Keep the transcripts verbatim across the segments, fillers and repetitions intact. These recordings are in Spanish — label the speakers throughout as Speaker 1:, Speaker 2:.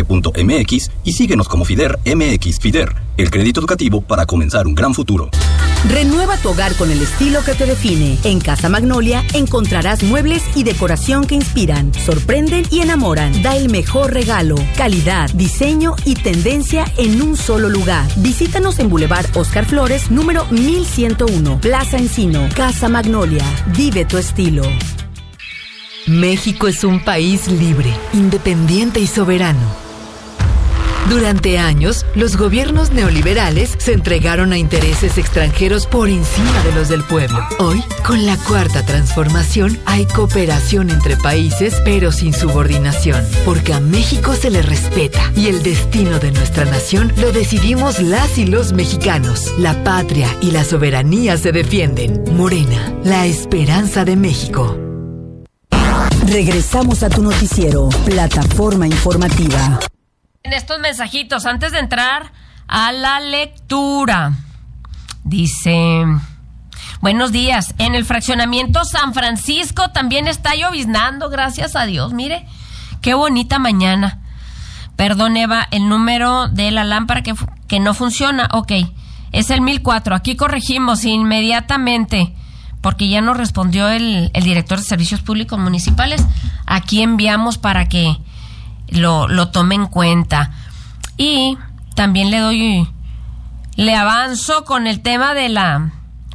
Speaker 1: punto m x y síguenos como Fider M X. Fider, el crédito educativo para comenzar un gran futuro.
Speaker 2: Renueva tu hogar con el estilo que te define. En Casa Magnolia encontrarás muebles y decoración que inspiran, sorprenden y enamoran. Da el mejor regalo, calidad, diseño y tendencia en un solo lugar. Visítanos en Boulevard Oscar Flores, número mil ciento uno, Plaza Encino. Casa Magnolia, vive tu estilo.
Speaker 3: México es un país libre, independiente y soberano. Durante años, los gobiernos neoliberales se entregaron a intereses extranjeros por encima de los del pueblo. Hoy, con la Cuarta Transformación, hay cooperación entre países, pero sin subordinación, porque a México se le respeta y el destino de nuestra nación lo decidimos las y los mexicanos. La patria y la soberanía se defienden. Morena, la esperanza de México.
Speaker 2: Regresamos a tu noticiero, Plataforma Informativa.
Speaker 4: En estos mensajitos, antes de entrar a la lectura, dice: buenos días, en el fraccionamiento San Francisco también está lloviznando, gracias a Dios, mire, qué bonita mañana. Perdón, Eva, el número de la lámpara que, que no funciona, ok, es el mil cuatro, aquí corregimos inmediatamente, porque ya nos respondió el, el director de Servicios Públicos Municipales, aquí enviamos para que Lo, lo tome en cuenta. Y también le doy, le avanzo con el tema de la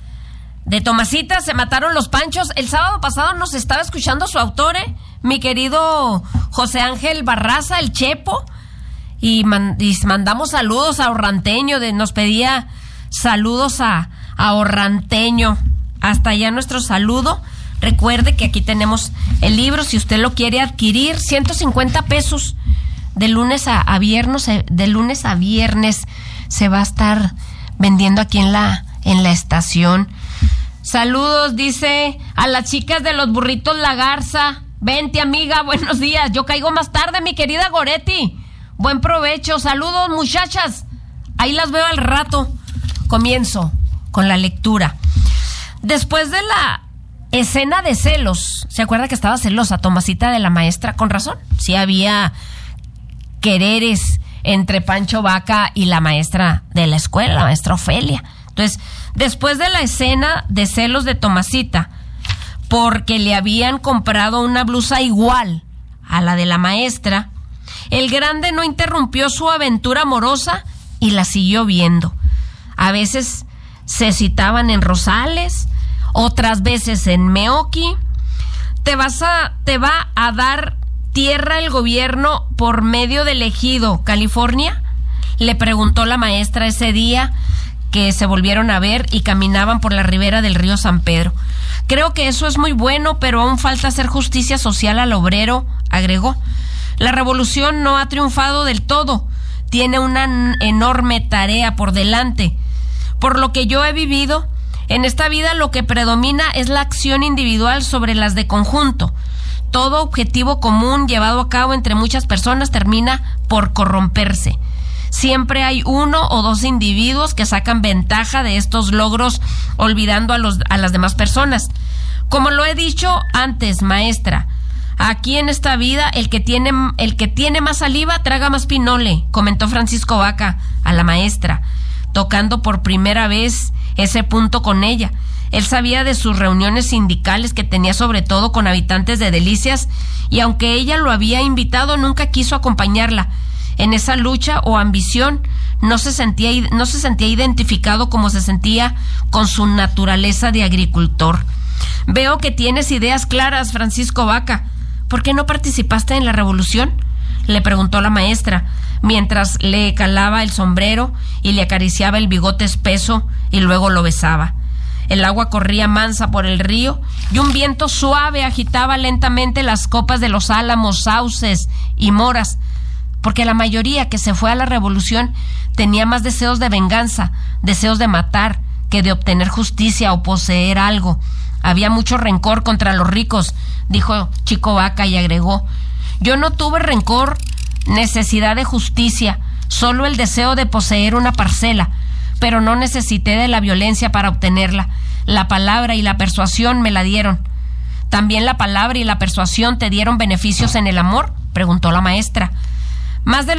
Speaker 4: de Tomasita, se mataron los panchos. El sábado pasado nos estaba escuchando su autor, ¿eh? Mi querido José Ángel Barraza, el Chepo, y, man, y mandamos saludos a Orranteño, de, nos pedía saludos a, a Orranteño. Hasta allá nuestro saludo. Recuerde que aquí tenemos el libro, si usted lo quiere adquirir, ciento cincuenta pesos. De lunes a, a viernes, de lunes a viernes se va a estar vendiendo aquí en la, en la estación. Saludos, dice, a las chicas de los burritos La Garza. Vente, amiga, buenos días. Yo caigo más tarde, mi querida Goretti. Buen provecho. Saludos, muchachas. Ahí las veo al rato. Comienzo con la lectura. Después de la escena de celos, ¿se acuerda que estaba celosa Tomasita de la maestra? Con razón, sí había quereres entre Pancho Vaca y la maestra de la escuela, la maestra Ofelia. Entonces, después de la escena de celos de Tomasita, porque le habían comprado una blusa igual a la de la maestra, el grande no interrumpió su aventura amorosa y la siguió viendo. A veces se citaban en Rosales, otras veces en Meoqui. Te vas a, te va a dar tierra el gobierno por medio del ejido, California, le preguntó la maestra ese día que se volvieron a ver y caminaban por la ribera del río San Pedro. Creo que eso es muy bueno, pero aún falta hacer justicia social al obrero, agregó. La revolución no ha triunfado del todo, tiene una enorme tarea por delante. Por lo que yo he vivido, en esta vida lo que predomina es la acción individual sobre las de conjunto. Todo objetivo común llevado a cabo entre muchas personas termina por corromperse. Siempre hay uno o dos individuos que sacan ventaja de estos logros, olvidando a, los, a las demás personas. Como lo he dicho antes, maestra, aquí en esta vida el que tiene, el que tiene más saliva traga más pinole, comentó Francisco Vaca a la maestra, tocando por primera vez ese punto con ella. Él sabía de sus reuniones sindicales que tenía sobre todo con habitantes de Delicias, y aunque ella lo había invitado, nunca quiso acompañarla. En esa lucha o ambición no se sentía, no se sentía identificado como se sentía con su naturaleza de agricultor. Veo que tienes ideas claras, Francisco Vaca. ¿Por qué no participaste en la revolución?, le preguntó la maestra, mientras le calaba el sombrero y le acariciaba el bigote espeso y luego lo besaba. El agua corría mansa por el río y un viento suave agitaba lentamente las copas de los álamos, sauces y moras, porque la mayoría que se fue a la revolución tenía más deseos de venganza, deseos de matar, que de obtener justicia o poseer algo. Había mucho rencor contra los ricos, dijo Chico Vaca, y agregó: yo no tuve rencor, necesidad de justicia, solo el deseo de poseer una parcela, pero no necesité de la violencia para obtenerla. La palabra y la persuasión me la dieron. ¿También la palabra y la persuasión te dieron beneficios en el amor?, preguntó la maestra. Más de